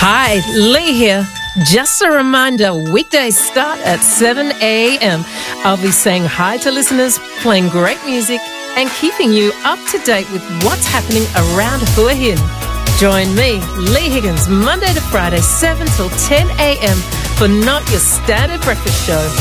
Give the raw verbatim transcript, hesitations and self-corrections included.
Hi, Lee here. Just a reminder, weekdays start at seven a.m. I'll be saying hi to listeners, playing great music, and keeping you up to date with what's happening around Hua Hin. Join me, Lee Higgins, Monday to Friday, seven till ten a.m. for Not Your Standard Breakfast Show.